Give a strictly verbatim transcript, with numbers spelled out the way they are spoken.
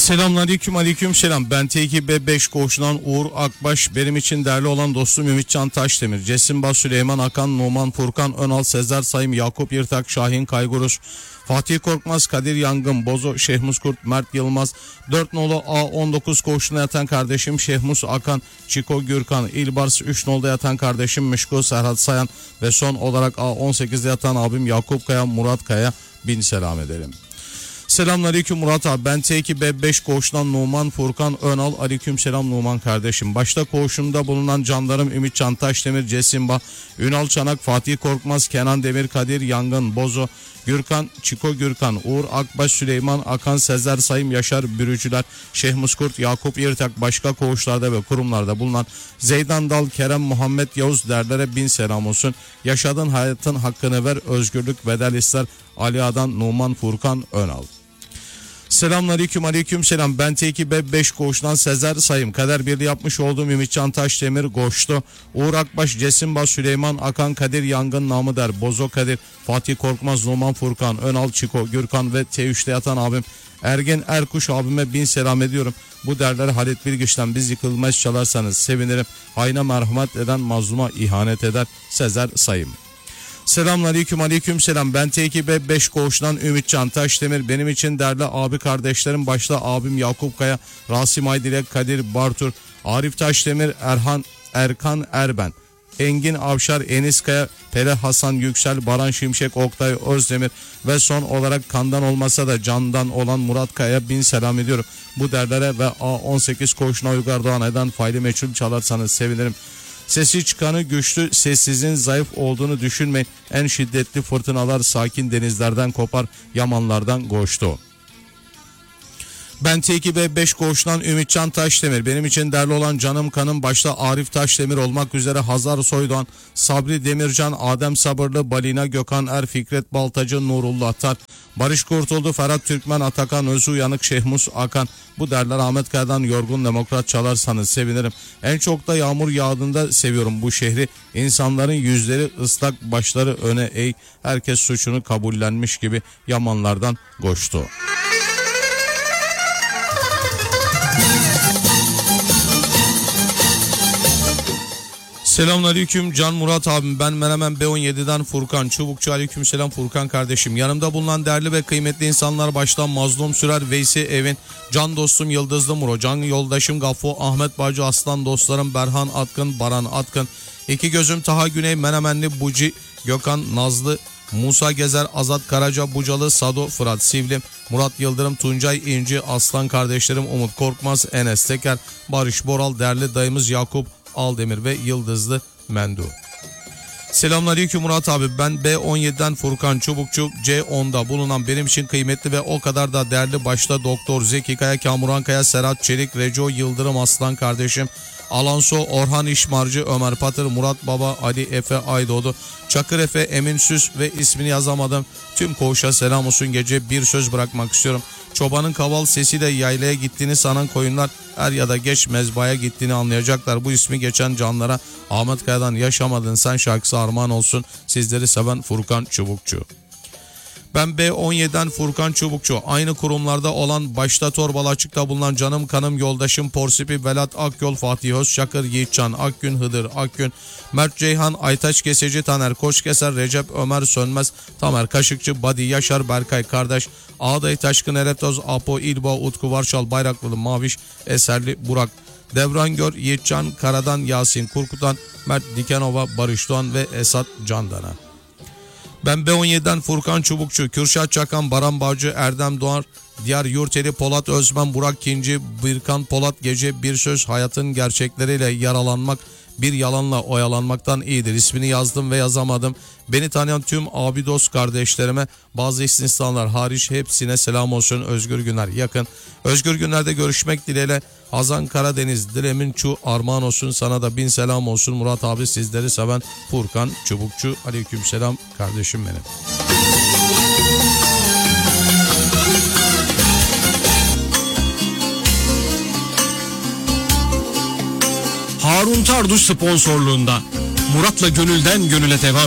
Selamünaleyküm, aleyküm selam. Ben T iki B beş koğuşundan Uğur Akbaş. Benim için değerli olan dostum Ümitcan Taşdemir, Cesimba, Süleyman Akan, Numan Furkan Önal, Sezer Sayım, Yakup Yırtak, Şahin Kayguruz, Fatih Korkmaz, Kadir Yangın, Bozo, Şehmus Kurt, Mert Yılmaz, dört nolu A on dokuz koğuşuna yatan kardeşim Şehmus Akan, Çiko Gürkan, İlbars, üç nolda yatan kardeşim Mişko Serhat Sayan ve son olarak A on sekizde yatan abim Yakup Kaya, Murat Kaya bin selam edelim. Selamünaleyküm Murat abi, ben T iki B beş koğuşundan Numan Furkan Önal. Aleyküm selam Numan kardeşim. Başta koğuşumda bulunan canlarım Ümitcan Taşdemir, Cesimba, Ünal Çanak, Fatih Korkmaz, Kenan Demir, Kadir Yangın, Bozo, Gürkan, Çiko Gürkan, Uğur Akbaş, Süleyman Akan, Sezer Sayım, Yaşar Bürücüler, Şehmus Kurt, Yakup Yırtak, başka koğuşlarda ve kurumlarda bulunan Zeydan Dal, Kerem Muhammed Yavuz derlere bin selam olsun. Yaşadığın hayatın hakkını ver, özgürlük bedel ister. Ali Adan, Numan Furkan Önal. Selamünaleyküm, aleyküm selam. Ben T iki B beş koğuşundan Sezer Sayım, kader birliği yapmış olduğum Ümitcan Taşdemir, Goştu, Uğur Akbaş, Cesimba, Süleyman Akan, Kadir Yangın, Namı Der, Bozo Kadir, Fatih Korkmaz, Numan Furkan Önal, Çiko Gürkan ve T üçte yatan abim Ergen Erkuş abime bin selam ediyorum. Bu derleri Halit Bilgiç'ten biz yıkılmaz çalarsanız sevinirim. Hayna merhamet eden mazluma ihanet eder. Sezer Sayım. Selamünaleyküm, aleyküm selam. Ben T iki B beş koğuşundan Ümitcan Taşdemir. Benim için değerli abi kardeşlerim, başta abim Yakup Kaya, Rasim Aydilek, Kadir Bartur, Arif Taşdemir, Erhan Erkan Erben, Engin Avşar, Enis Kaya, Pele Hasan Yüksel, Baran Şimşek, Oktay Özdemir ve son olarak kandan olmasa da candan olan Murat Kaya bin selam ediyorum. Bu derlere ve A on sekiz koğuşuna Uygar Doğan eden faili meçhul çalarsanız sevinirim. Sesi çıkanı güçlü, sessizin zayıf olduğunu düşünmeyin. En şiddetli fırtınalar sakin denizlerden kopar, yamanlardan koştu. Ben T iki B beş koğuşundan Ümitcan Taşdemir. Benim için değerli olan canım kanım, başta Arif Taşdemir olmak üzere Hazar Soydoğan, Sabri Demircan, Adem Sabırlı, Balina Gökhan Er, Fikret Baltacı, Nurullah Tar, Barış Kurtuldu, Ferhat Türkmen, Atakan Özü Uyanık, Şehmus Akan. Bu derler Ahmet Kaya'dan Yorgun Demokrat çalarsanız sevinirim. En çok da yağmur yağdığında seviyorum bu şehri. İnsanların yüzleri ıslak, başları öne eğ. Herkes suçunu kabullenmiş gibi yamanlardan koştu. Selamünaleyküm Can Murat abim, ben Menemen B on yedi'den Furkan Çubukçu. Aleykümselam Furkan kardeşim. Yanımda bulunan değerli ve kıymetli insanlar, baştan Mazlum Sürer, Veysi Evin, can dostum Yıldızlı Muro, can yoldaşım Gaffo, Ahmet Bacı, aslan dostlarım Berhan Atkın, Baran Atkın, iki gözüm Taha Güney, Menemenli Buci, Gökhan Nazlı, Musa Gezer, Azat Karaca, Bucalı, Sado, Fırat Sivlim, Murat Yıldırım, Tuncay İnci, aslan kardeşlerim Umut Korkmaz, Enes Teker, Barış Boral, değerli dayımız Yakup Aldemir ve Yıldızlı Mendu. Selamünaleyküm Murat abi, ben B on yedi'den Furkan Çubukçu. C on'da bulunan benim için kıymetli ve o kadar da değerli, başta Doktor Zeki Kaya, Kamuran Kaya, Serhat Çelik, Reco Yıldırım, aslan kardeşim Alanso, Orhan İşmarcı, Ömer Patır, Murat Baba, Ali Efe Aydoğdu, Çakır Efe, Emin Süs ve ismini yazamadım tüm koğuşa selam olsun. Gece bir söz bırakmak istiyorum. Çobanın kaval sesiyle yaylaya gittiğini sanan koyunlar er ya da geç mezbaya gittiğini anlayacaklar. Bu ismi geçen canlara Ahmet Kaya'dan Yaşamadın Sen şarkısı armağan olsun. Sizleri seven Furkan Çubukçu. Ben B on yedi'den Furkan Çubukçu. Aynı kurumlarda olan, başta Torbalı Açık'ta bulunan canım kanım yoldaşım Porsipi, Velat Akyol, Fatih Özçakır, Yiğitcan Akgün, Hıdır Akgün, Mert Ceyhan, Aytaç Keseci, Taner Koçkeser, Recep Ömer Sönmez, Tamer Kaşıkçı, Badi Yaşar, Berkay Kardeş, Ağday Taşkın, Eretoz, Apo İlbo, Utku Varşal, Bayraklılı Maviş, Eserli Burak, Devran Gör, Yiğitcan Karadan, Yasin Kurkutan, Mert Dikenova, Barış Doğan ve Esat Candana. Ben B on yedi'den Furkan Çubukçu, Kürşat Çakan, Baran Bağcı, Erdem Doğar, Diyar Yurteli, Polat Özmen, Burak Kinci, Birkan Polat, Gece bir söz, hayatın gerçekleriyle yaralanmak bir yalanla oyalanmaktan iyidir. İsmini yazdım ve yazamadım. Beni tanıyan tüm abi dost kardeşlerime, bazı istisnalar hariç hepsine selam olsun. Özgür Güner yakın. Özgür Günler'de görüşmek dileğiyle. Hazan Karadeniz, Dilemin Çu armağan olsun, sana da bin selam olsun. Murat abi, sizleri seven Furkan Çubukçu. Aleykümselam kardeşim benim. Harun Tarduş sponsorluğunda Murat'la gönülden gönüle devam